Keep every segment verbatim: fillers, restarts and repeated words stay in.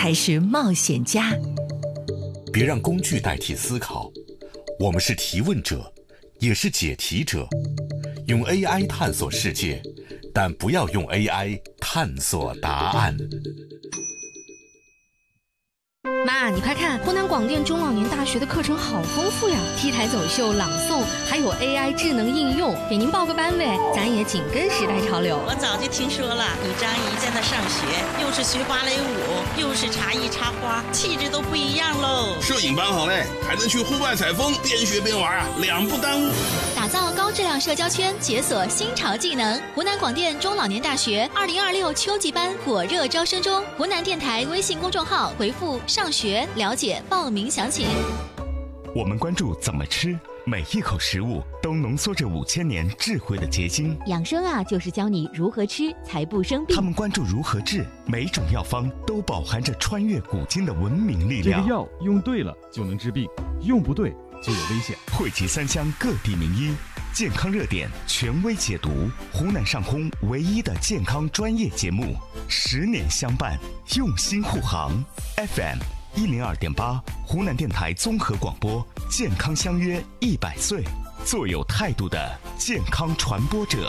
才是冒险家。 别让工具代替思考，我们是提问者，也是解题者。用 A I 探索世界，但不要用 A I 探索答案。 妈，你快看，湖南广电中老年大学的课程好丰富呀 ！T 台走秀、朗诵，还有 A I 智能应用，给您报个班呗，咱也紧跟时代潮流。 我早就听说了，你张姨在那上学，又是学芭蕾舞，又是茶艺插花，气质都不一样喽。 摄影班好嘞，还能去户外采风，边学边玩啊，两不耽误。 打造高质量社交圈，解锁新潮技能。湖南广电中老年大学二零二六秋季班火热招生中，湖南电台微信公众号回复上学了解报名详情。 我们关注怎么吃，每一口食物都浓缩着五千年智慧的结晶。 养生啊，就是教你如何吃才不生病。 他们关注如何治，每种药方都饱含着穿越古今的文明力量。 这个药用对了就能治病，用不对就有危险。 汇集三湘各地名医，健康热点权威解读，湖南上空唯一的健康专业节目，十年相伴，用心护航。F M 一零二点八，湖南电台综合广播，健康相约一百岁，做有态度的健康传播者。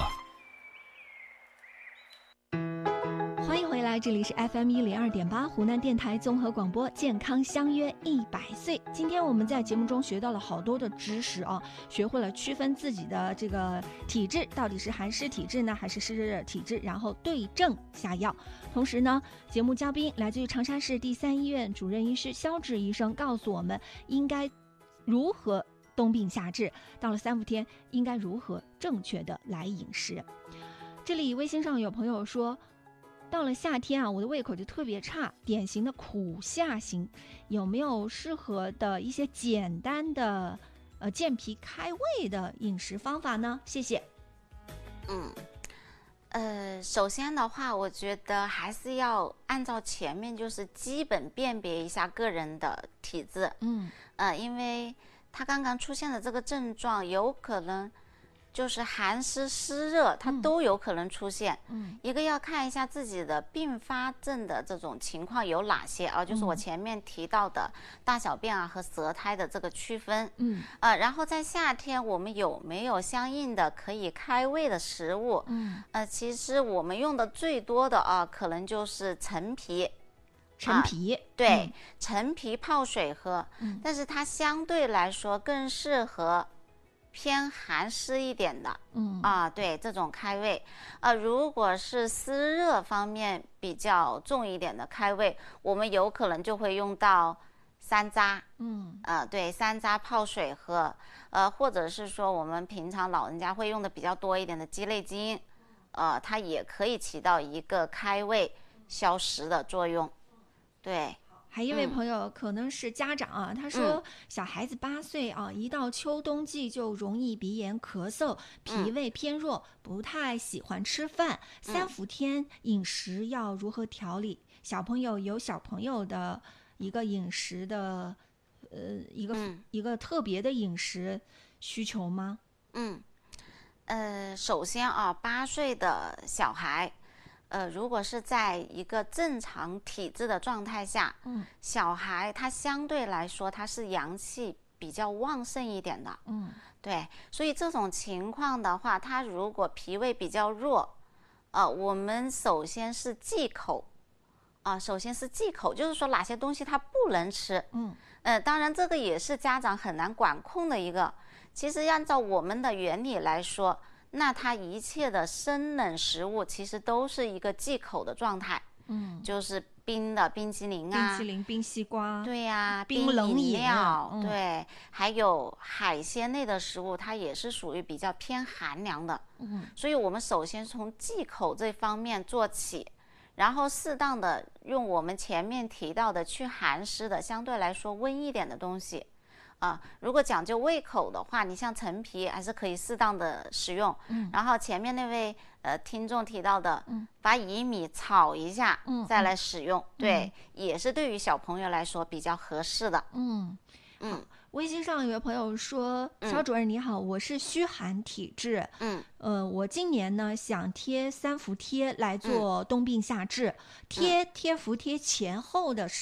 欢迎回来，这里是 F M 一零二点八湖南电台综合广播，健康相约一百岁。今天我们在节目中学到了好多的知识啊，学会了区分自己的这个体质到底是寒湿体质呢，还是湿热体质，然后对症下药。同时呢，节目嘉宾来自于长沙市第三医院主任医师肖志医生告诉我们应该如何冬病夏治，到了三伏天应该如何正确的来饮食。这里微信上有朋友说，到了夏天啊，我的胃口就特别差，典型的苦夏型，有没有适合的一些简单的呃健脾开胃的饮食方法呢？谢谢。 嗯，呃，首先的话，我觉得还是要按照前面就是基本辨别一下个人的体质。 嗯， 呃，因为他刚刚出现的这个症状，有可能就是寒湿湿热，它都有可能出现。 嗯， 一个要看一下自己的并发症的这种情况有哪些啊，就是我前面提到的大小便啊和舌苔的这个区分。 嗯， 呃，然后在夏天我们有没有相应的可以开胃的食物？ 嗯， 呃，其实我们用的最多的啊，可能就是陈皮。 陈皮、 啊、对、 嗯、 陈皮泡水喝、 嗯， 但是它相对来说更适合偏寒湿一点的， 嗯啊，对这种开胃，呃，如果是湿热方面比较重一点的开胃，我们有可能就会用到山楂， 嗯， 呃，对，山楂泡水喝，呃，或者是说我们平常老人家会用的比较多一点的鸡肋精，呃，它也可以起到一个开胃消食的作用。对， 还一位朋友可能是家长啊，嗯、他说小孩子八岁啊，一到秋冬季就容易鼻炎咳嗽，脾胃偏弱，嗯、不太喜欢吃饭。三伏天饮食要如何调理？小朋友有小朋友的一个饮食的，呃，一个、嗯、一个特别的饮食需求吗？ 嗯，呃，首先啊，八岁的小孩。呃，如果是在一个正常体质的状态下， 嗯， 小孩他相对来说他是阳气比较旺盛一点的， 嗯， 对，所以这种情况的话，他如果脾胃比较弱，呃，我们首先是忌口，啊、呃，首先是忌口，就是说哪些东西他不能吃， 嗯， 呃，当然这个也是家长很难管控的一个。其实按照我们的原理来说。那它一切的生冷食物其实都是一个忌口的状态， 嗯， 就是冰的冰淇淋啊， 冰淇淋、冰西瓜， 对呀、啊， 冰冷饮料、 嗯，对，还有海鲜类的食物，它也是属于比较偏寒凉的， 嗯， 所以我们首先从忌口这方面做起，然后适当的用我们前面提到的去寒湿的，相对来说温一点的东西。啊，如果讲究胃口的话，你像陈皮还是可以适当的使用。 嗯， 然后前面那位呃听众提到的， 嗯， 把薏米炒一下， 嗯， 再来使用， 嗯、 对、嗯，也是对于小朋友来说比较合适的。 嗯嗯， 微信上有位朋友说：“肖主任你好，我是虚寒体质， 嗯， 呃，我今年呢想贴三伏贴来做冬病夏治，嗯、贴贴伏贴前后的。”